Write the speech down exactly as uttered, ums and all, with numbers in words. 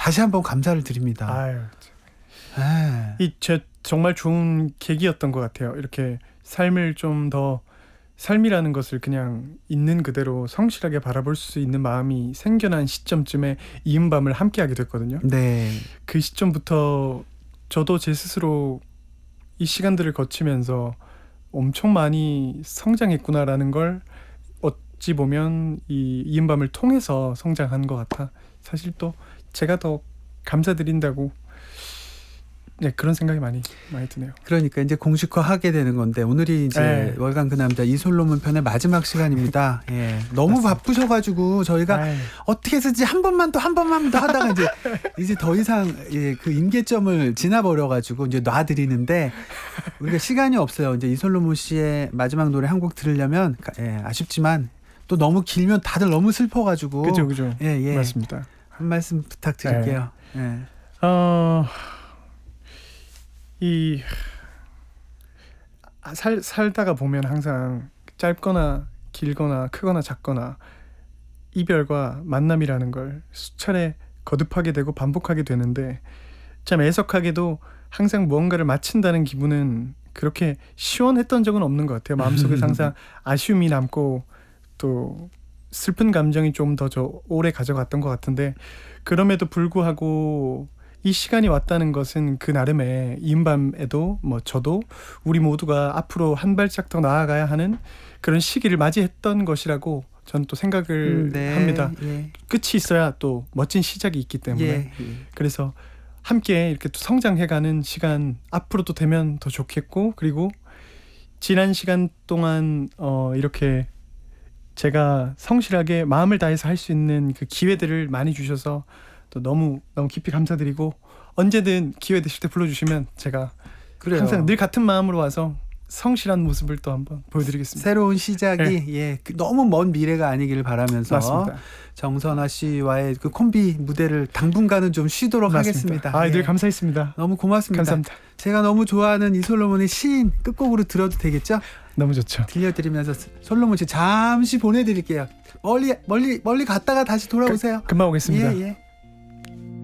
다시 한번 감사를 드립니다. 아유, 이 제 정말 좋은 계기였던 것 같아요. 이렇게 삶을 좀 더 삶이라는 것을 그냥 있는 그대로 성실하게 바라볼 수 있는 마음이 생겨난 시점쯤에 이은밤을 함께하게 됐거든요. 네. 그 시점부터 저도 제 스스로 이 시간들을 거치면서 엄청 많이 성장했구나라는 걸 어찌 보면 이 이은밤을 통해서 성장한 것 같아. 사실 또 제가 더 감사드린다고 네, 그런 생각이 많이 많이 드네요. 그러니까 이제 공식화하게 되는 건데 오늘이 이제 네. 월간 그 남자 이솔로몬 편의 마지막 시간입니다. 예, 너무 맞습니다. 바쁘셔가지고 저희가 아유. 어떻게 해서지 한 번만 더 한 번만 더 하다가 이제 이제 더 이상 예, 그 임계점을 지나버려가지고 이제 놔드리는데 우리가 시간이 없어요. 이제 이솔로몬 씨의 마지막 노래 한 곡 들으려면 예, 아쉽지만 또 너무 길면 다들 너무 슬퍼가지고 그죠, 그죠. 예, 예. 맞습니다. 한 말씀 부탁드릴게요. 예. 어, 이 살, 살다가 보면 항상 짧거나 길거나 크거나 작거나 이별과 만남이라는 걸 수차례 거듭하게 되고 반복하게 되는데 참 애석하게도 항상 무언가를 마친다는 기분은 그렇게 시원했던 적은 없는 것 같아요. 마음속에 항상 아쉬움이 남고 또 슬픈 감정이 좀 더 저 오래 가져갔던 것 같은데 그럼에도 불구하고 이 시간이 왔다는 것은 그 나름의 이은밤에도 뭐 저도 우리 모두가 앞으로 한 발짝 더 나아가야 하는 그런 시기를 맞이했던 것이라고 저는 또 생각을 네, 합니다. 예. 끝이 있어야 또 멋진 시작이 있기 때문에 예, 예. 그래서 함께 이렇게 또 성장해가는 시간 앞으로도 되면 더 좋겠고 그리고 지난 시간 동안 어 이렇게 제가 성실하게 마음을 다해서 할 수 있는 그 기회들을 많이 주셔서 또 너무 너무 깊이 감사드리고 언제든 기회 되실 때 불러주시면 제가 그래요. 항상 늘 같은 마음으로 와서 성실한 모습을 또 한번 보여드리겠습니다. 새로운 시작이 네. 예, 그 너무 먼 미래가 아니기를 바라면서 맞습니다. 정선아 씨와의 그 콤비 무대를 당분간은 좀 쉬도록 맞습니다. 하겠습니다. 아, 늘 예. 감사했습니다. 너무 고맙습니다. 감사합니다. 제가 너무 좋아하는 이솔로몬의 시인 끝곡으로 들어도 되겠죠? 너무 좋죠. 들려드리면서 솔로몬 씨 잠시 보내드릴게요. 멀리 멀리 멀리 갔다가 다시 돌아오세요. 금방 오겠습니다. 예, 예.